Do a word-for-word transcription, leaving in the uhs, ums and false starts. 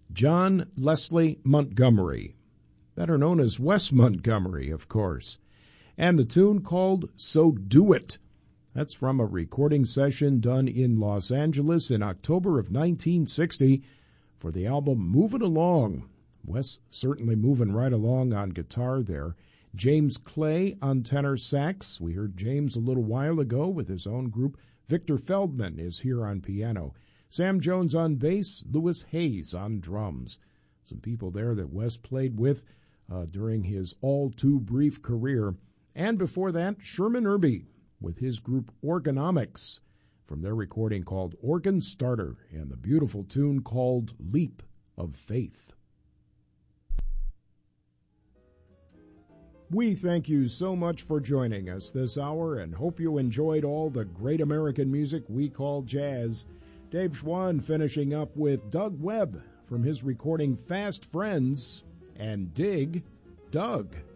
John Leslie Montgomery, better known as Wes Montgomery, of course, and the tune called So Do It. That's from a recording session done in Los Angeles in October of nineteen sixty for the album Movin' Along. Wes certainly moving right along on guitar there. James Clay on tenor sax. We heard James a little while ago with his own group. Victor Feldman is here on piano. Sam Jones on bass. Louis Hayes on drums. Some people there that Wes played with uh, during his all-too-brief career. And before that, Sherman Irby with his group Organomics from their recording called Organ Starter and the beautiful tune called Leap of Faith. We thank you so much for joining us this hour and hope you enjoyed all the great American music we call jazz. Dave Schwann finishing up with Doug Webb from his recording Fast Friends and Dig Doug.